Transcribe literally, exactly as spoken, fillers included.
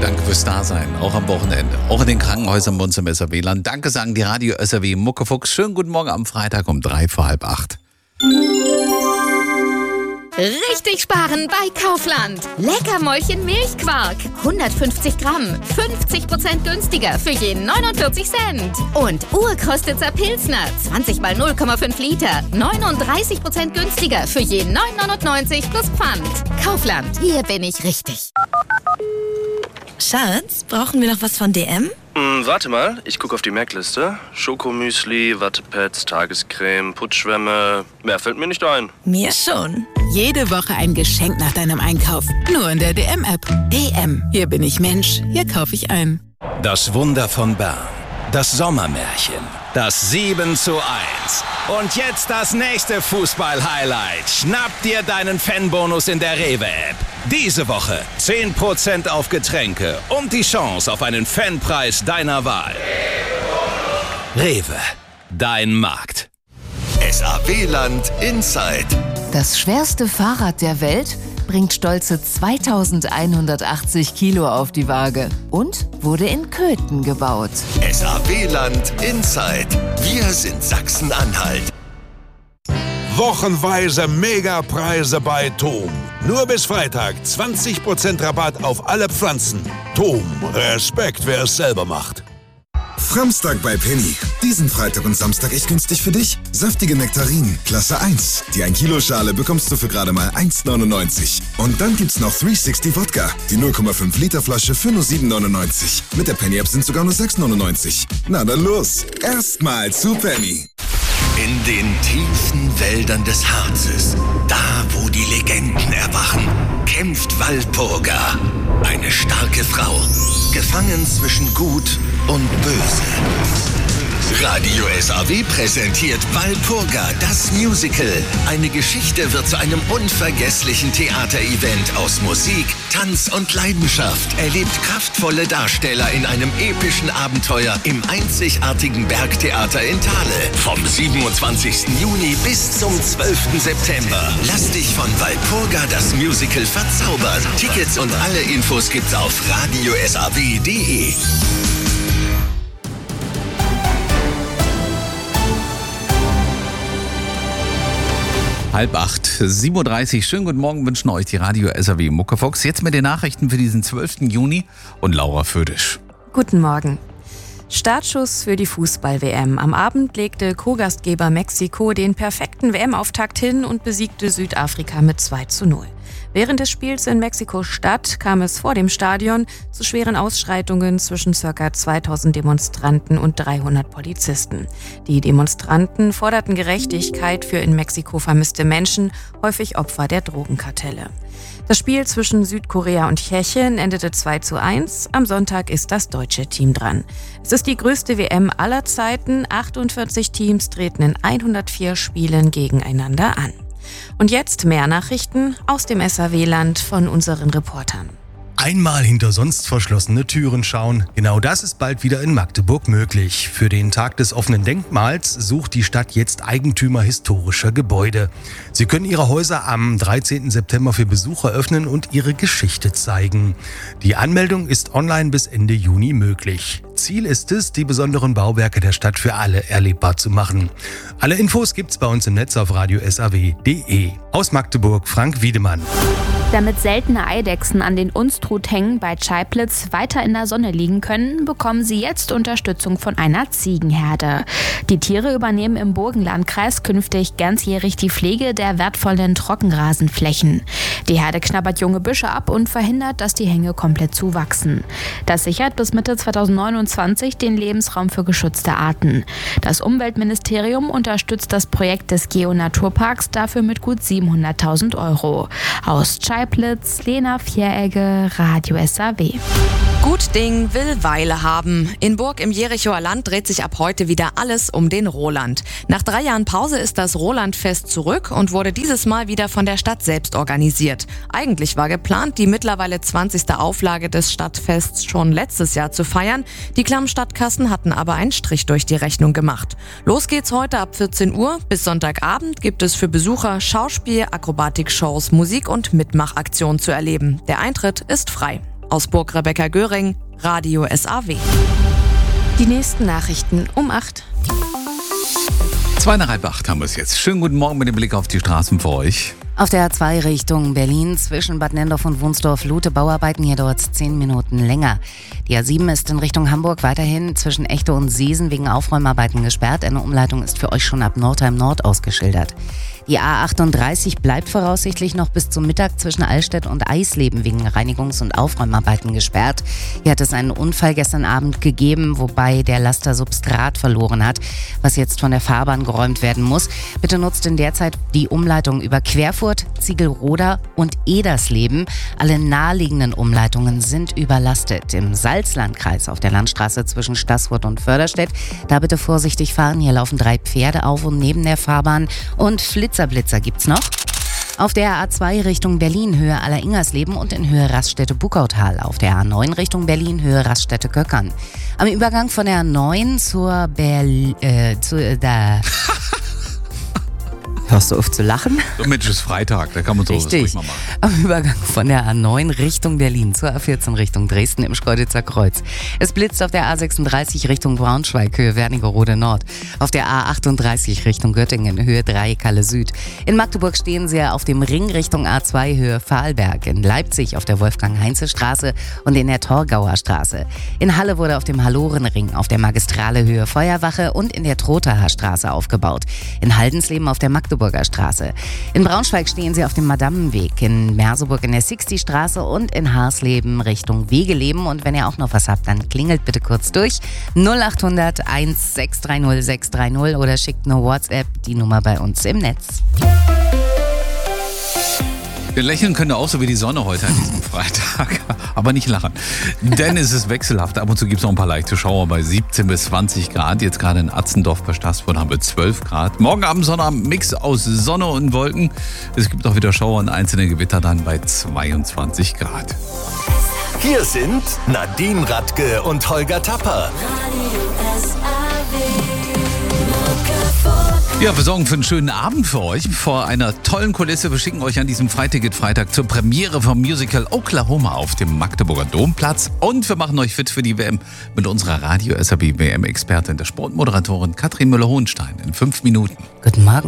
Danke fürs Dasein, auch am Wochenende. Auch in den Krankenhäusern bei uns im S R W-Land. Danke sagen die Radio S R W Muckefuchs. Schönen guten Morgen am Freitag um drei vor halb acht. Richtig sparen bei Kaufland. Leckermäulchen Milchquark. hundertfünfzig Gramm. fünfzig Prozent günstiger für jeden neunundvierzig Cent. Und Urkostitzer Pilsner. zwanzig mal null Komma fünf Liter. neununddreißig Prozent günstiger für jeden neun neunundneunzig plus Pfand. Kaufland. Hier bin ich richtig. Schatz, brauchen wir noch was von D M? Hm, warte mal, ich gucke auf die Merkliste. Schokomüsli, Wattepads, Tagescreme, Putzschwämme. Mehr fällt mir nicht ein. Mir schon. Jede Woche ein Geschenk nach deinem Einkauf. Nur in der D M-App. D M. Hier bin ich Mensch. Hier kaufe ich ein. Das Wunder von Bern. Das Sommermärchen. Das sieben zu eins. Und jetzt das nächste Fußball-Highlight. Schnapp dir deinen Fanbonus in der Rewe-App. Diese Woche zehn Prozent auf Getränke und die Chance auf einen Fanpreis deiner Wahl. Rewe, dein Markt. S R W-Land Inside. Das schwerste Fahrrad der Welt bringt stolze zweitausendeinhundertachtzig Kilo auf die Waage und wurde in Köthen gebaut. S R W-Land Inside. Wir sind Sachsen-Anhalt. Wochenweise Megapreise bei Thom. Nur bis Freitag zwanzig Prozent Rabatt auf alle Pflanzen. Thom, Respekt, wer es selber macht. Framstag bei Penny. Diesen Freitag und Samstag echt günstig für dich. Saftige Nektarinen, Klasse eins. Die ein Kilo Schale bekommst du für gerade mal eins neunundneunzig. Und dann gibt's noch dreihundertsechzig Wodka. Die null Komma fünf Liter Flasche für nur sieben neunundneunzig. Mit der Penny App sind sogar nur sechs neunundneunzig. Na dann los. Erstmal zu Penny. In den tiefen Wäldern des Harzes, da wo die Legenden erwachen, kämpft Walpurga. Eine starke Frau, gefangen zwischen Gut und Böse. Radio S R W präsentiert Walpurga, das Musical. Eine Geschichte wird zu einem unvergesslichen Theaterevent aus Musik, Tanz und Leidenschaft. Erlebt kraftvolle Darsteller in einem epischen Abenteuer im einzigartigen Bergtheater in Thale. Vom siebenundzwanzigsten Juni bis zum zwölften September. Lass dich von Walpurga, das Musical, verzaubern. Tickets und alle Infos gibt's auf radio s r w punkt d e. Halb acht, sieben Uhr dreißig. Schönen guten Morgen wünschen euch die Radio S R W Muckefuchs. Jetzt mit den Nachrichten für diesen zwölften Juni und Laura Födisch. Guten Morgen. Startschuss für die Fußball-W M. Am Abend legte Co-Gastgeber Mexiko den perfekten W M-Auftakt hin und besiegte Südafrika mit zwei zu null. Während des Spiels in Mexiko-Stadt kam es vor dem Stadion zu schweren Ausschreitungen zwischen ca. zweitausend Demonstranten und dreihundert Polizisten. Die Demonstranten forderten Gerechtigkeit für in Mexiko vermisste Menschen, häufig Opfer der Drogenkartelle. Das Spiel zwischen Südkorea und Tschechien endete zwei zu eins. Am Sonntag ist das deutsche Team dran. Es ist die größte W M aller Zeiten. achtundvierzig Teams treten in hundertvier Spielen gegeneinander an. Und jetzt mehr Nachrichten aus dem S R W-Land von unseren Reportern. Einmal hinter sonst verschlossene Türen schauen. Genau das ist bald wieder in Magdeburg möglich. Für den Tag des offenen Denkmals sucht die Stadt jetzt Eigentümer historischer Gebäude. Sie können ihre Häuser am dreizehnten September für Besucher öffnen und ihre Geschichte zeigen. Die Anmeldung ist online bis Ende Juni möglich. Ziel ist es, die besonderen Bauwerke der Stadt für alle erlebbar zu machen. Alle Infos gibt's bei uns im Netz auf radio s r w punkt d e. Aus Magdeburg, Frank Wiedemann. Damit seltene Eidechsen an den Unstruthängen bei Chaiplitz weiter in der Sonne liegen können, bekommen sie jetzt Unterstützung von einer Ziegenherde. Die Tiere übernehmen im Burgenlandkreis künftig ganzjährig die Pflege der wertvollen Trockenrasenflächen. Die Herde knabbert junge Büsche ab und verhindert, dass die Hänge komplett zuwachsen. Das sichert bis Mitte zweitausendneunundzwanzig den Lebensraum für geschützte Arten. Das Umweltministerium unterstützt das Projekt des Geo-Naturparks dafür mit gut siebenhunderttausend Euro. Aus Chaiplitz, Lena Vieregge, Radio S R W. Gut Ding will Weile haben. In Burg im Jerichoer Land dreht sich ab heute wieder alles um den Roland. Nach drei Jahren Pause ist das Rolandfest zurück und wurde dieses Mal wieder von der Stadt selbst organisiert. Eigentlich war geplant, die mittlerweile zwanzigste Auflage des Stadtfests schon letztes Jahr zu feiern. Die klammen Stadtkassen hatten aber einen Strich durch die Rechnung gemacht. Los geht's heute ab vierzehn Uhr. Bis Sonntagabend gibt es für Besucher Schauspiel, Akrobatikshows, Musik und Mitmachaktionen zu erleben. Der Eintritt ist frei. Aus Burg Rebecca Göring, Radio S A W. Die nächsten Nachrichten um acht. Zwei nach halb acht haben wir es jetzt. Schönen guten Morgen mit dem Blick auf die Straßen für euch. Auf der A zwei Richtung Berlin zwischen Bad Nenndorf und Wunsdorf-Lute Bauarbeiten, hier dauert es zehn Minuten länger. Die A sieben ist in Richtung Hamburg weiterhin zwischen Echte und Seesen wegen Aufräumarbeiten gesperrt. Eine Umleitung ist für euch schon ab Nordheim Nord ausgeschildert. Die A achtunddreißig bleibt voraussichtlich noch bis zum Mittag zwischen Allstedt und Eisleben wegen Reinigungs- und Aufräumarbeiten gesperrt. Hier hat es einen Unfall gestern Abend gegeben, wobei der Laster Substrat verloren hat, was jetzt von der Fahrbahn geräumt werden muss. Bitte nutzt in der Zeit die Umleitung über Querfurt, Ziegelroda und Edersleben. Alle naheliegenden Umleitungen sind überlastet. Im Salzlandkreis auf der Landstraße zwischen Staßfurt und Förderstedt, da bitte vorsichtig fahren. Hier laufen drei Pferde auf und neben der Fahrbahn und Flitzer Blitzer gibt's noch. Auf der A zwei Richtung Berlin, Höhe Aller-Ingersleben und in Höhe Raststätte-Buckautal. Auf der A neun Richtung Berlin, Höhe Raststätte-Köckern. Am Übergang von der A neun zur Berlin, äh, zu, äh, da... Hörst du auf zu lachen? So, Mensch, ist Freitag, da kann man so Richtig. ruhig mal machen. Am Übergang von der A neun Richtung Berlin zur A vierzehn Richtung Dresden im Schkeuditzer Kreuz. Es blitzt auf der A sechsunddreißig Richtung Braunschweig, Höhe Wernigerode Nord. Auf der A achtunddreißig Richtung Göttingen, Höhe Dreieckhalle Süd. In Magdeburg stehen sie auf dem Ring Richtung A zwei, Höhe Pfahlberg. In Leipzig auf der Wolfgang-Heinze-Straße und in der Torgauer Straße. In Halle wurde auf dem Hallorenring auf der Magistrale Höhe Feuerwache und in der Trothaer Straße aufgebaut. In Haldensleben auf der Magdeburger Straße. In Braunschweig stehen sie auf dem Madammenweg, in Merseburg in der Sixty-Straße und in Harsleben Richtung Wegeleben. Und wenn ihr auch noch was habt, dann klingelt bitte kurz durch null achthundert eins sechs drei null sechs drei null oder schickt eine WhatsApp, die Nummer bei uns im Netz. Wir lächeln können auch so wie die Sonne heute an diesem Freitag, aber nicht lachen. Denn es ist wechselhaft. Ab und zu gibt es noch ein paar leichte Schauer bei siebzehn bis zwanzig Grad. Jetzt gerade in Atzendorf bei Staßfurt haben wir zwölf Grad. Morgen Abend Sonnabend Mix aus Sonne und Wolken. Es gibt auch wieder Schauer und einzelne Gewitter dann bei zweiundzwanzig Grad. Hier sind Nadine Radke und Holger Tapper. Ja, wir sorgen für einen schönen Abend für euch vor einer tollen Kulisse. Wir schicken euch an diesem Freitag zur Premiere vom Musical Oklahoma auf dem Magdeburger Domplatz. Und wir machen euch fit für die W M mit unserer Radio S A W W M-Expertin, der Sportmoderatorin Katrin Müller-Hohenstein in fünf Minuten. Guten Morgen.